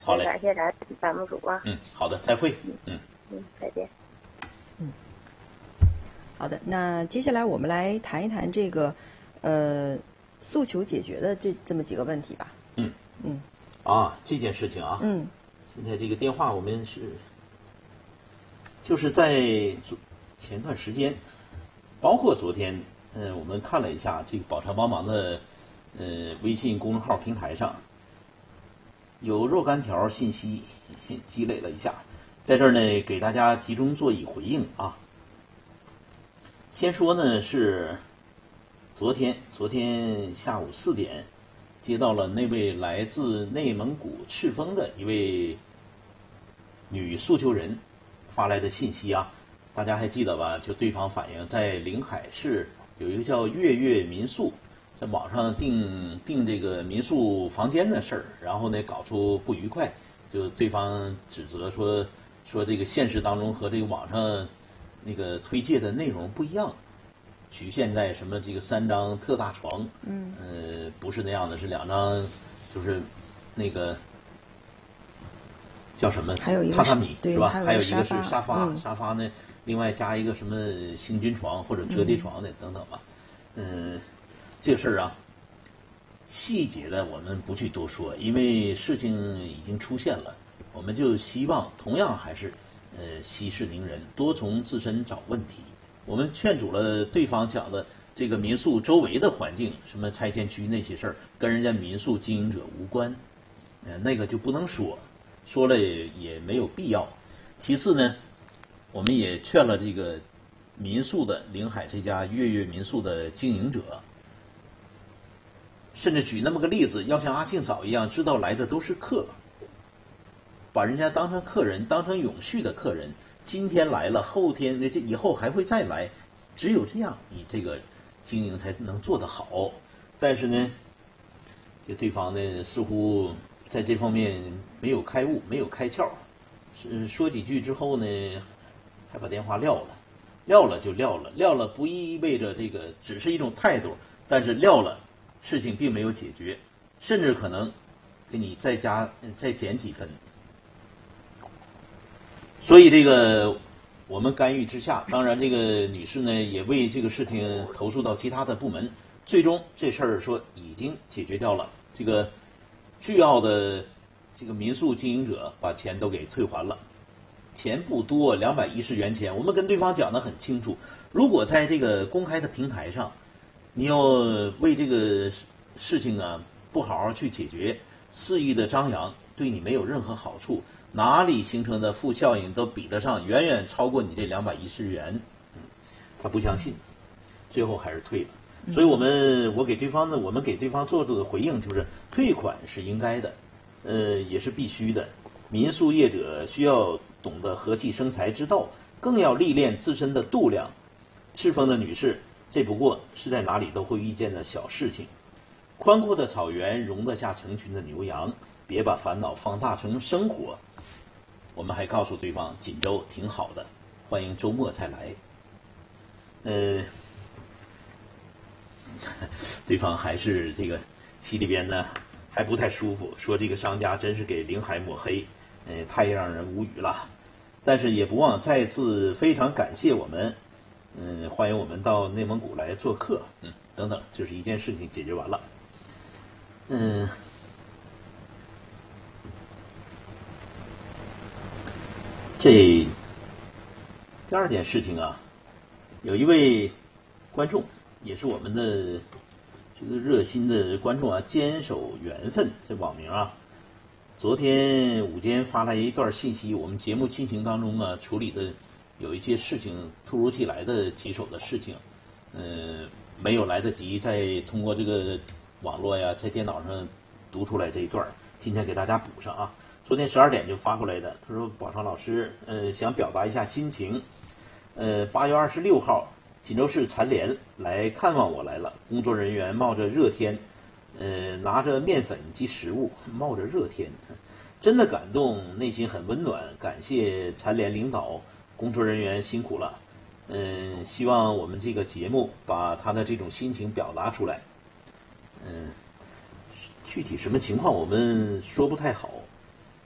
好嘞， 感谢咱栏目主啊。 好的，再会。 再见。 好的，那接下来我们来谈一谈这个诉求解决的这么几个问题吧。 这件事情啊，现在这个电话我们就是在前段时间，包括昨天，我们看了一下这个宝常帮忙的微信公众号平台上，有若干条信息积累了一下，在这儿呢给大家集中做以回应啊。先说呢是昨天下午4点，接到了那位来自内蒙古赤峰的一位女诉求人发来的信息啊，大家还记得吧？就对方反映在临海市有一个叫月月民宿，在网上订这个民宿房间的事儿，然后呢搞出不愉快，就对方指责说这个现实当中和这个网上那个推介的内容不一样，局限在什么这个3张特大床，不是那样的，是2张，就是那个叫什么还有一个榻榻米是吧？还有一个是沙发，沙发呢另外加一个什么行军床或者折叠床的等等吧。这个事儿啊，细节的我们不去多说，因为事情已经出现了，我们就希望同样还是息事宁人，多从自身找问题。我们劝阻了对方讲的这个民宿周围的环境，什么拆迁区那些事儿，跟人家民宿经营者无关，那个就不能说了也没有必要。其次呢，我们也劝了这个民宿的临海这家月月民宿的经营者，甚至举那么个例子，要像阿庆嫂一样，知道来的都是客，把人家当成客人，当成永续的客人。今天来了，后天这以后还会再来，只有这样，你这个经营才能做得好。但是呢，这对方呢似乎在这方面没有开悟，没有开窍，说几句之后呢，还把电话撂了，撂了不意味着这个只是一种态度，但是撂了，事情并没有解决，甚至可能给你再减几分。所以这个我们干预之下，当然这个女士呢也为这个事情投诉到其他的部门，最终这事儿说已经解决掉了。这个巨奥的这个民宿经营者把钱都给退还了，钱不多，210元钱。我们跟对方讲得很清楚，如果在这个公开的平台上，你要为这个事情啊不好好去解决，肆意的张扬，对你没有任何好处。哪里形成的负效应都比得上，远远超过你这210元。他不相信，最后还是退了。所以我们给对方做的回应就是，退款是应该的，也是必须的。民宿业者需要懂得和气生财之道，更要历练自身的度量。赤峰的女士，这不过是在哪里都会遇见的小事情。宽阔的草原容得下成群的牛羊，别把烦恼放大成生活。我们还告诉对方锦州挺好的，欢迎周末再来。对方还是这个心里边呢还不太舒服，说这个商家真是给临海抹黑，太让人无语了。但是也不忘再次非常感谢我们，欢迎我们到内蒙古来做客，等等，就是一件事情解决完了。这第二件事情啊，有一位观众，也是我们的这个热心的观众啊，坚守缘分这网名啊，昨天午间发来一段信息，我们节目进行当中啊处理的有一些事情突如其来的棘手的事情，没有来得及再通过这个网络呀，在电脑上读出来这一段，今天给大家补上啊。昨天12点就发过来的，他说宝昌老师，想表达一下心情。8月26号，锦州市残联来看望我来了，工作人员冒着热天，拿着面粉及食物，冒着热天，真的感动，内心很温暖，感谢残联领导、工作人员辛苦了。希望我们这个节目把他的这种心情表达出来。具体什么情况我们说不太好。